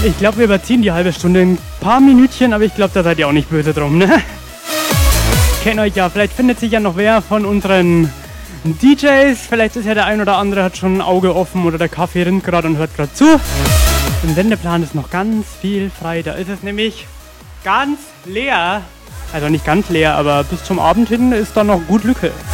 Ich glaube, wir überziehen die halbe Stunde ein paar Minütchen, aber ich glaube, da seid ihr auch nicht böse drum, ne? Kennt euch ja, vielleicht findet sich ja noch wer von unseren DJs. Vielleicht ist ja der ein oder andere, hat schon ein Auge offen oder der Kaffee rinnt gerade und hört gerade zu. Im Sendeplan ist noch ganz viel frei. Da ist es nämlich ganz leer. Also nicht ganz leer, aber bis zum Abend hin ist da noch gut Lücke.